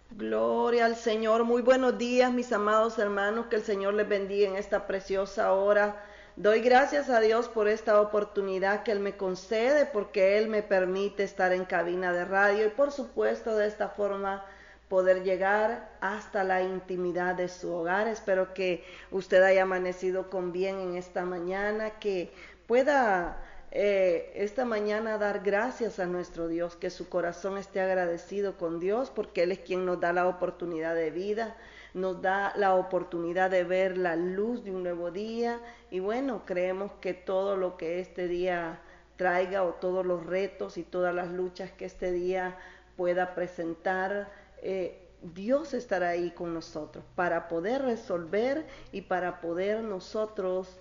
Gloria al Señor. Muy buenos días, mis amados hermanos. Que el Señor les bendiga en esta preciosa hora. Doy gracias a Dios por esta oportunidad que Él me concede, porque Él me permite estar en cabina de radio y por supuesto de esta forma poder llegar hasta la intimidad de su hogar. Espero que usted haya amanecido con bien en esta mañana, que pueda esta mañana dar gracias a nuestro Dios, que su corazón esté agradecido con Dios, porque Él es quien nos da la oportunidad de vida, nos da la oportunidad de ver la luz de un nuevo día. Y bueno, creemos que todo lo que este día traiga, o todos los retos y todas las luchas que este día pueda presentar, Dios estará ahí con nosotros para poder resolver y para poder nosotros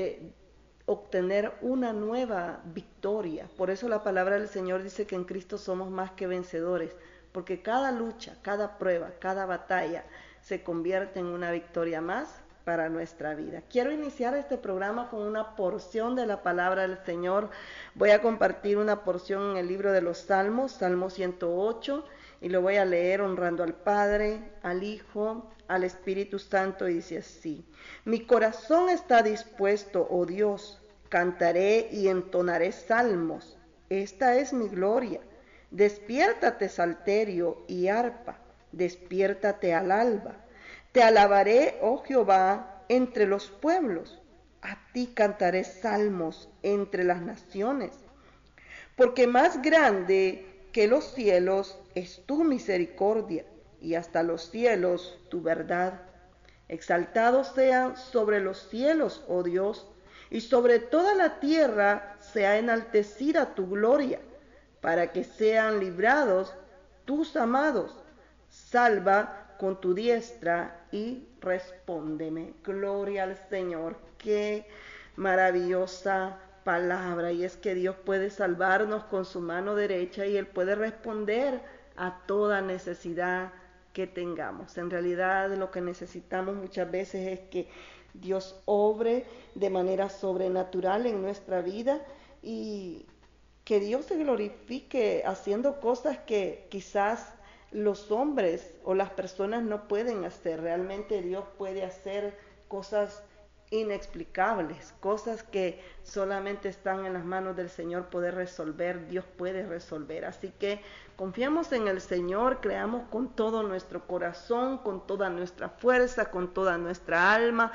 obtener una nueva victoria. Por eso la palabra del Señor dice que en Cristo somos más que vencedores, porque cada lucha, cada prueba, cada batalla se convierte en una victoria más para nuestra vida. Quiero iniciar este programa con una porción de la palabra del Señor. Voy a compartir una porción en el libro de los Salmos, Salmo 108, y lo voy a leer honrando al Padre, al Hijo, al Espíritu Santo, y dice así: Mi corazón está dispuesto, oh Dios, cantaré y entonaré salmos. Esta es mi gloria. Despiértate, salterio y arpa, despiértate al alba. Te alabaré, oh Jehová, entre los pueblos. A ti cantaré salmos entre las naciones. Porque más grande que los cielos es tu misericordia, y hasta los cielos tu verdad. Exaltados sean sobre los cielos, oh Dios, y sobre toda la tierra sea enaltecida tu gloria, para que sean librados tus amados. Salva con tu diestra y respóndeme. Gloria al Señor. Qué maravillosa palabra. Y es que Dios puede salvarnos con su mano derecha y Él puede responder a toda necesidad que tengamos. En realidad lo que necesitamos muchas veces es que Dios obre de manera sobrenatural en nuestra vida, y que Dios se glorifique haciendo cosas que quizás los hombres o las personas no pueden hacer. Realmente Dios puede hacer cosas inexplicables, cosas que solamente están en las manos del Señor poder resolver. Dios puede resolver. Así que confiamos en el Señor, creamos con todo nuestro corazón, con toda nuestra fuerza, con toda nuestra alma,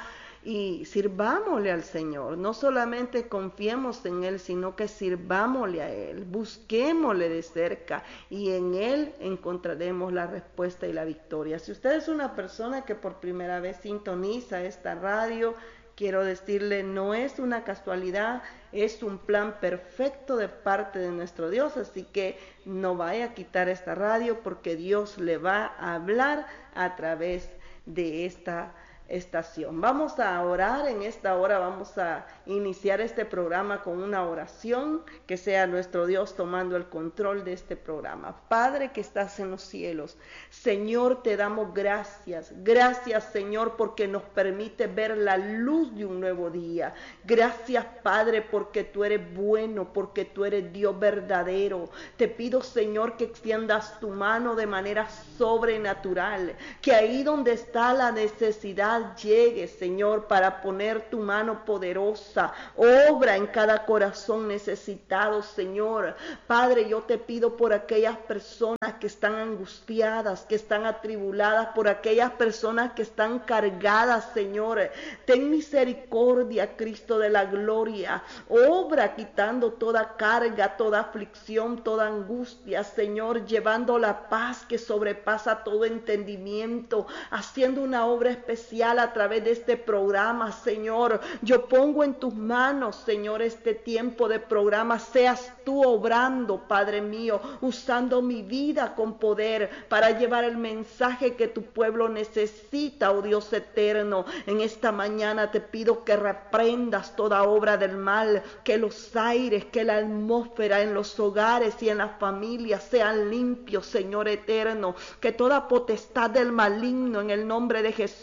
y sirvámosle al Señor. No solamente confiemos en Él, sino que sirvámosle a Él, busquémosle de cerca, y en Él encontraremos la respuesta y la victoria. Si usted es una persona que por primera vez sintoniza esta radio, quiero decirle, no es una casualidad, es un plan perfecto de parte de nuestro Dios. Así que no vaya a quitar esta radio, porque Dios le va a hablar a través de esta estación. Vamos a orar en esta hora, vamos a iniciar este programa con una oración, que sea nuestro Dios tomando el control de este programa. Padre que estás en los cielos, Señor, te damos gracias. Gracias, Señor, porque nos permite ver la luz de un nuevo día. Gracias, Padre, porque tú eres bueno, porque tú eres Dios verdadero. Te pido, Señor, que extiendas tu mano de manera sobrenatural, que ahí donde está la necesidad llegue, Señor, para poner tu mano poderosa. Obra en cada corazón necesitado, Señor. Padre, yo te pido por aquellas personas que están angustiadas, que están atribuladas, por aquellas personas que están cargadas, Señor. Ten misericordia, Cristo de la gloria. Obra quitando toda carga, toda aflicción, toda angustia, Señor, llevando la paz que sobrepasa todo entendimiento, haciendo una obra especial a través de este programa, Señor. Yo pongo en tus manos, Señor, este tiempo de programa. Seas tú obrando, Padre mío, usando mi vida con poder para llevar el mensaje que tu pueblo necesita, oh Dios eterno. En esta mañana te pido que reprendas toda obra del mal, que los aires, que la atmósfera en los hogares y en las familias sean limpios, Señor eterno, que toda potestad del maligno en el nombre de Jesús sea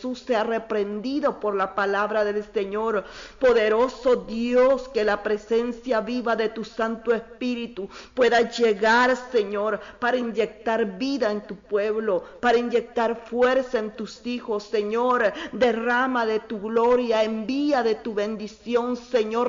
reprendido por la palabra del Señor. Poderoso Dios, que la presencia viva de tu Santo Espíritu pueda llegar, Señor, para inyectar vida en tu pueblo, para inyectar fuerza en tus hijos, Señor. Derrama de tu gloria, envía de tu bendición, Señor.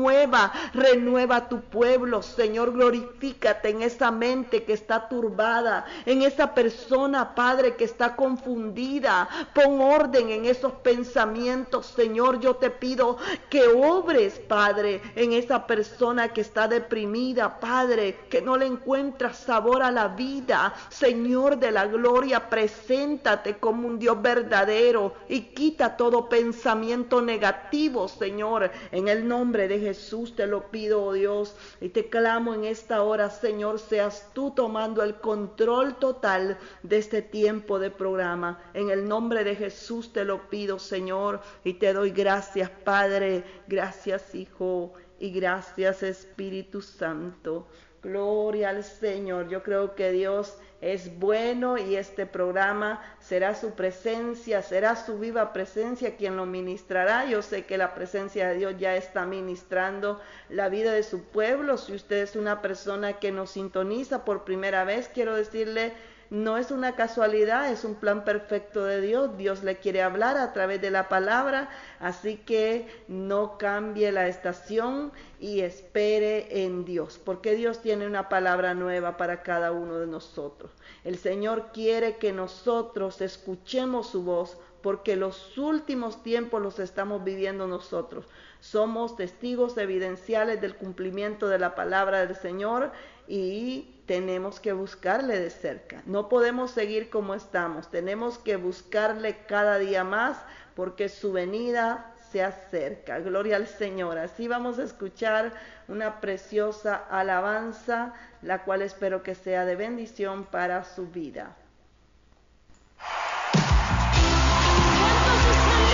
Renueva tu pueblo, Señor. Glorifícate en esa mente que está turbada, en esa persona, Padre, que está confundida. Pon orden en esos pensamientos, Señor. Yo te pido que obres, Padre, en esa persona que está deprimida, Padre, que no le encuentra sabor a la vida. Señor de la gloria, preséntate como un Dios verdadero y quita todo pensamiento negativo, Señor. En el nombre de Jesús te lo pido, oh Dios, y te clamo en esta hora, Señor, seas tú tomando el control total de este tiempo de programa. En el nombre de Jesús te lo pido, Señor, y te doy gracias, Padre, gracias, Hijo, y gracias, Espíritu Santo. Gloria al Señor. Yo creo que Dios es bueno y este programa será su presencia, será su viva presencia quien lo ministrará. Yo sé que la presencia de Dios ya está ministrando la vida de su pueblo. Si usted es una persona que nos sintoniza por primera vez, quiero decirle, no es una casualidad, es un plan perfecto de Dios. Dios le quiere hablar a través de la palabra, así que no cambie la estación y espere en Dios, porque Dios tiene una palabra nueva para cada uno de nosotros. El Señor quiere que nosotros escuchemos su voz, porque los últimos tiempos los estamos viviendo nosotros. Somos testigos evidenciales del cumplimiento de la palabra del Señor y tenemos que buscarle de cerca. No podemos seguir como estamos. Tenemos que buscarle cada día más porque su venida se acerca. Gloria al Señor. Así vamos a escuchar una preciosa alabanza, la cual espero que sea de bendición para su vida.